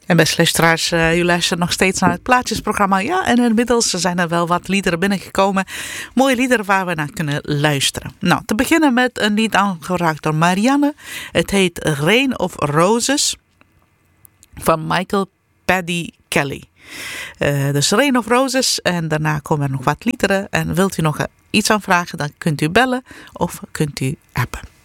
En beste luisteraars, u luistert nog steeds naar het plaatjesprogramma. Ja, en inmiddels zijn er wel wat liederen binnengekomen. Mooie liederen waar we naar kunnen luisteren. Nou, te beginnen met een lied aangevraagd door Marianne. Het heet Rain of Roses van Michael Paddy Kelly. Dus Rain of Roses en daarna komen er nog wat liederen. En wilt u nog iets aanvragen, dan kunt u bellen of kunt u appen.